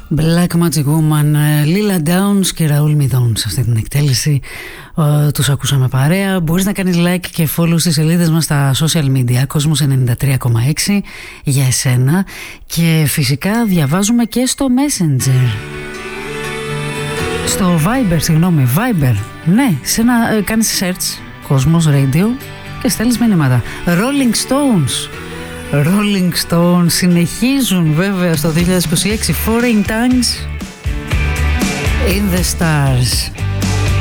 Black Magic Woman, Lila Downs και Raoul Midon σε αυτή την εκτέλεση. Τους ακούσαμε παρέα. Μπορείς να κάνεις like και follow στις σελίδες μας στα social media, Κόσμος 93,6 για εσένα. Και φυσικά διαβάζουμε και στο Messenger, στο Viber, ναι, κάνεις search Κόσμος Radio και στέλνεις μηνύματα. Rolling Stones συνεχίζουν βέβαια στο 2026. Foreign Tongues, In the Stars.